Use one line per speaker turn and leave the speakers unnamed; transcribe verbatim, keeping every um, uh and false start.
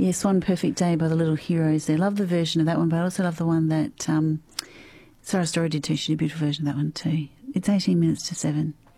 Yes, One Perfect Day by the Little Heroes there. Love the version of that one, but I also love the one that um, Sarah Story did too. She did a beautiful version of that one too. It's eighteen minutes to seven.